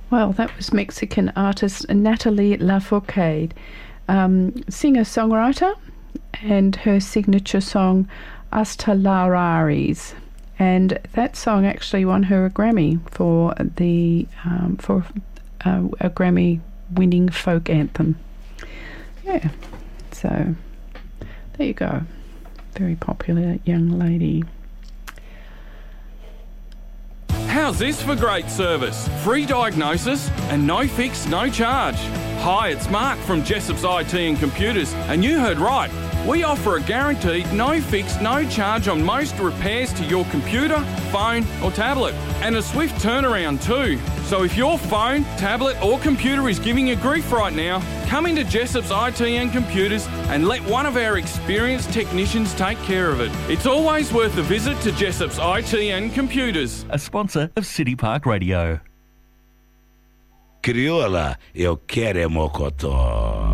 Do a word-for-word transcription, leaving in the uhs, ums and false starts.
Well, that was Mexican artist Natalie Lafourcade, um, singer-songwriter, and her signature song, Hasta la Raris. And that song actually won her a Grammy for the um, for uh, a Grammy-winning folk anthem. Yeah, so there you go. Very popular young lady. How's this for great service? Free diagnosis and no fix, no charge. Hi, it's Mark from Jessop's I T and Computers, and you heard right. We offer a guaranteed no fix, no charge on most repairs to your computer, phone or tablet, and a swift turnaround too. So if your phone, tablet or computer is giving you grief right now, come into Jessop's I T and Computers and let one of our experienced technicians take care of it. It's always worth a visit to Jessop's I T and Computers. A sponsor of City Park Radio. Crioula, eu quero é mocotó.